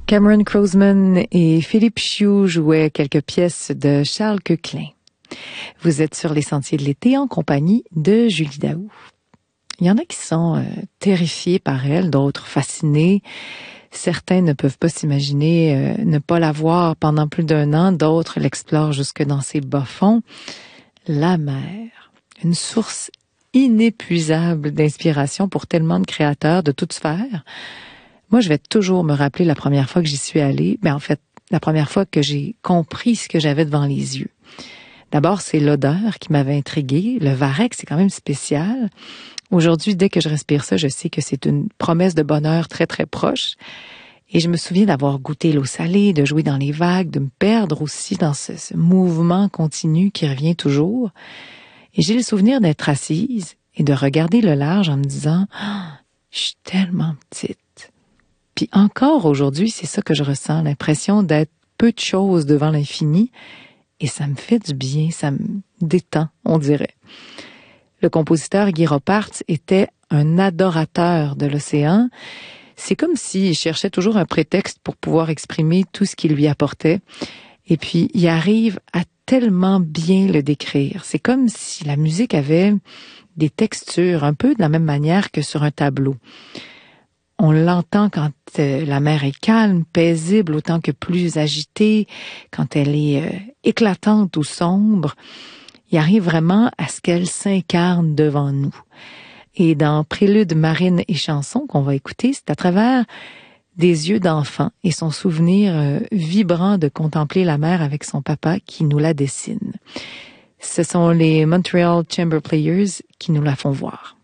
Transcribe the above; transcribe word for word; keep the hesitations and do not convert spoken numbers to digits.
Cameron Croasman et Philippe Chiou jouaient quelques pièces de Charles Koechlin. Vous êtes sur les sentiers de l'été en compagnie de Julie Daou. Il y en a qui sont euh, terrifiés par elle, d'autres fascinés. Certains ne peuvent pas s'imaginer euh, ne pas la voir pendant plus d'un an, d'autres l'explorent jusque dans ses bas-fonds. La mer, une source inépuisable d'inspiration pour tellement de créateurs de toutes sphères. Moi, je vais toujours me rappeler la première fois que j'y suis allée. Ben, en fait, la première fois que j'ai compris ce que j'avais devant les yeux. D'abord, c'est l'odeur qui m'avait intriguée. Le varech, c'est quand même spécial. Aujourd'hui, dès que je respire ça, je sais que c'est une promesse de bonheur très, très proche. Et je me souviens d'avoir goûté l'eau salée, de jouer dans les vagues, de me perdre aussi dans ce, ce mouvement continu qui revient toujours. Et j'ai le souvenir d'être assise et de regarder le large en me disant oh, « je suis tellement petite ». Puis encore aujourd'hui, c'est ça que je ressens, l'impression d'être peu de choses devant l'infini. Et ça me fait du bien, ça me détend, on dirait. Le compositeur Guy Ropartz était un adorateur de l'océan. C'est comme s'il cherchait toujours un prétexte pour pouvoir exprimer tout ce qu'il lui apportait. Et puis, il arrive à tellement bien le décrire. C'est comme si la musique avait des textures, un peu de la même manière que sur un tableau. On l'entend quand euh, la mer est calme, paisible, autant que plus agitée, quand elle est euh, éclatante ou sombre. Il arrive vraiment à ce qu'elle s'incarne devant nous. Et dans Prélude, Marine et Chanson qu'on va écouter, c'est à travers des yeux d'enfant et son souvenir euh, vibrant de contempler la mer avec son papa qui nous la dessine. Ce sont les Montreal Chamber Players qui nous la font voir.